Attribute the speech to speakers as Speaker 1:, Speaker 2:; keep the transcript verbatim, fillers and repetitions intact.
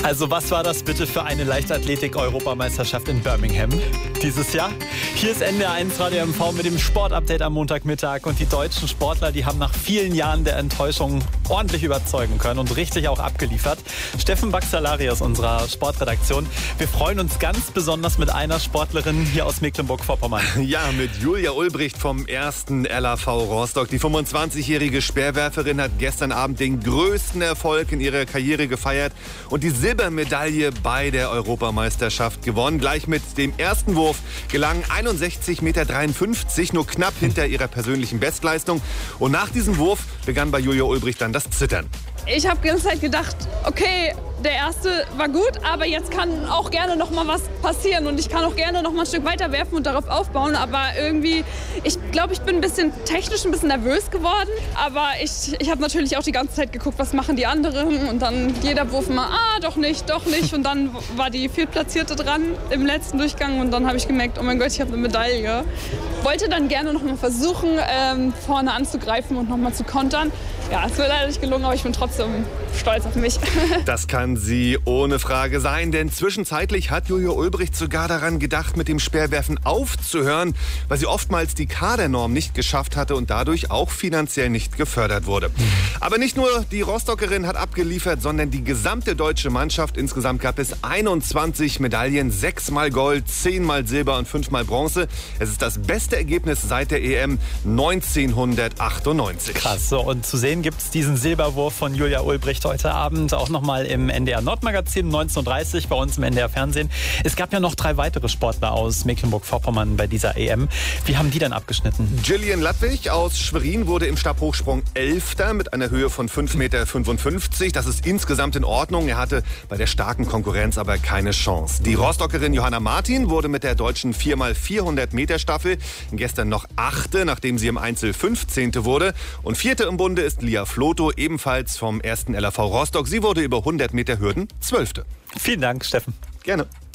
Speaker 1: Also was war das bitte für eine Leichtathletik-Europameisterschaft in Birmingham dieses Jahr? Hier ist N D R eins Radio M V mit dem Sportupdate am Montagmittag. Und die deutschen Sportler, die haben nach vielen Jahren der Enttäuschung ordentlich überzeugen können und richtig auch abgeliefert. Steffen Baxalari aus unserer Sportredaktion. Wir freuen uns ganz besonders mit einer Sportlerin hier aus Mecklenburg-Vorpommern.
Speaker 2: Ja, mit Julia Ulbricht vom ersten L A V Rostock. Die fünfundzwanzigjährige Speerwerferin hat gestern Abend den größten Erfolg in ihrer Karriere gefeiert und die Silbermedaille bei der Europameisterschaft gewonnen. Gleich mit dem ersten Wurf gelang einundsechzig Komma dreiundfünfzig Meter, nur knapp hinter ihrer persönlichen Bestleistung. Und nach diesem Wurf begann bei Julia Ulbricht dann das Zittern.
Speaker 3: Ich habe die ganze Zeit gedacht, okay, der erste war gut, aber jetzt kann auch gerne noch mal was passieren und ich kann auch gerne noch mal ein Stück weiter werfen und darauf aufbauen. Aber irgendwie, ich glaube, ich bin ein bisschen technisch ein bisschen nervös geworden. Aber ich, ich habe natürlich auch die ganze Zeit geguckt, was machen die anderen. Und dann jeder Wurf mal, ah, doch nicht, doch nicht. Und dann war die Viertplatzierte dran im letzten Durchgang und dann habe ich gemerkt, oh mein Gott, ich habe eine Medaille. Wollte dann gerne noch mal versuchen, ähm, vorne anzugreifen und noch mal zu kontern. Ja, es wird leider nicht gelungen, aber ich bin trotzdem stolz auf mich.
Speaker 2: Das kann sie ohne Frage sein, denn zwischenzeitlich hat Julia Ulbricht sogar daran gedacht, mit dem Speerwerfen aufzuhören, weil sie oftmals die Kadernorm nicht geschafft hatte und dadurch auch finanziell nicht gefördert wurde. Aber nicht nur die Rostockerin hat abgeliefert, sondern die gesamte deutsche Mannschaft. Insgesamt gab es einundzwanzig Medaillen, sechsmal Gold, zehnmal Silber und fünfmal Bronze. Es ist das beste Ergebnis seit der E M neunzehnhundertachtundneunzig.
Speaker 1: Krass, so, und zu sehen gibt es diesen Silberwurf von Julia Ulbricht heute Abend auch nochmal im N D R Nordmagazin neunzehn Uhr dreißig bei uns im N D R Fernsehen. Es gab ja noch drei weitere Sportler aus Mecklenburg-Vorpommern bei dieser E M. Wie haben die dann abgeschnitten?
Speaker 2: Gillian Ludwig aus Schwerin wurde im Stabhochsprung Elfter mit einer Höhe von fünf Komma fünfundfünfzig Meter. Das ist insgesamt in Ordnung. Er hatte bei der starken Konkurrenz aber keine Chance. Die Rostockerin Johanna Martin wurde mit der deutschen vier mal vierhundert Meter Staffel gestern noch Achte, nachdem sie im Einzel fünfzehnte wurde. Und Vierte im Bunde ist Lia Floto, ebenfalls vom ersten L A V Rostock. Sie wurde über hundert Meter Hürden Zwölfte.
Speaker 1: Vielen Dank, Steffen.
Speaker 2: Gerne.